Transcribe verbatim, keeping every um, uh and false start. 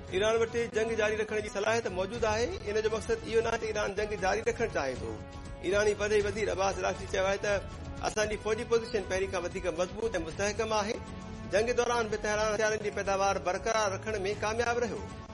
Iran वटि जंग जारी रखण जी सलाहियत मौजूद आहे। इन जो मक़सद इहो न आहे त ईरान जंग जारी रखणु चाहे थो। ईरानी पदई वज़ीर अब्बास राक्ची चयो आहे त असांजी फौजी पोज़ीशन पहिरीं खां वधीक मज़बूत ऐं मुस्तहकम आहे। जंग दौरान बि तेहरान हथियारनि जी पैदावार बरक़रार रखण में कामयाब रहियो।